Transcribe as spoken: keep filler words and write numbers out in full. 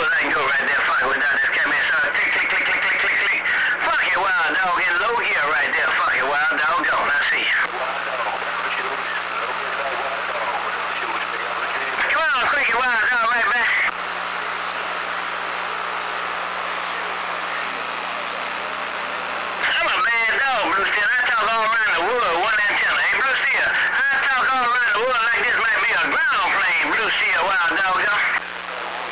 that go right there fucking with that. This cat man started tick, tick, tick, tick, tick, tick, tick. Fucking wild dog